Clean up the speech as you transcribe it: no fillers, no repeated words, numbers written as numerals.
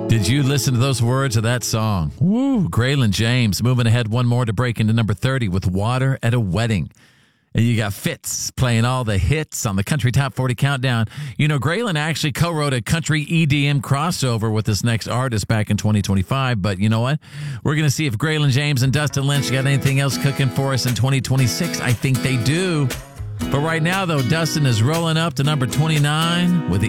Did you listen to those words of that song? Woo! Graylin James moving ahead one more to break into number 30 with Water at a Wedding. And you got Fitz playing all the hits on the Country Top 40 Countdown. You know, Graylin actually co-wrote a country EDM crossover with this next artist back in 2025. But you know what? We're going to see if Graylin James and Dustin Lynch got anything else cooking for us in 2026. I think they do. But right now, though, Dustin is rolling up to number 29 with the